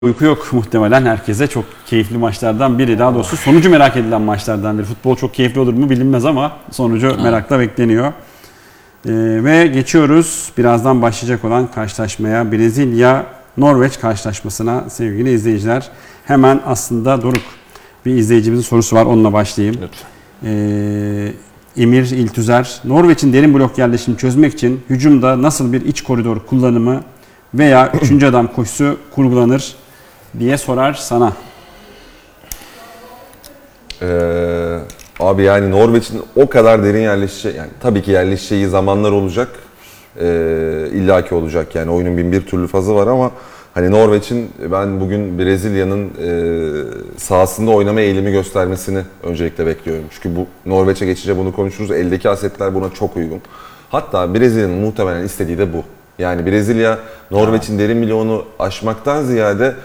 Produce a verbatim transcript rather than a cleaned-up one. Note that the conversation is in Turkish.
Uyku yok muhtemelen herkese. Çok keyifli maçlardan biri. Daha doğrusu sonucu merak edilen maçlardan biri. Futbol çok keyifli olur mu bilinmez ama sonucu merakla bekleniyor. Ee, ve geçiyoruz birazdan başlayacak olan karşılaşmaya. Brezilya-Norveç karşılaşmasına sevgili izleyiciler. Hemen aslında Doruk, bir izleyicimizin sorusu var, onunla başlayayım. Lütfen. Ee, Emir İltüzer, Norveç'in derin blok yerleşimini çözmek için hücumda nasıl bir iç koridor kullanımı veya üçüncü adam koşusu kurgulanır diye sorar sana. Ee, abi yani Norveç'in o kadar derin yerleşeceği, yani tabii ki yerleşeceği zamanlar olacak. Ee, illaki olacak yani, oyunun bin bir türlü fazı var ama hani Norveç'in ben bugün Brezilya'nın e, sahasında oynama eğilimi göstermesini öncelikle bekliyorum. Çünkü bu Norveç'e geçince bunu konuşuruz. Eldeki asetler buna çok uygun. Hatta Brezilya'nın muhtemelen istediği de bu. Yani Brezilya Norveç'in derin bloğunu aşmaktan ziyade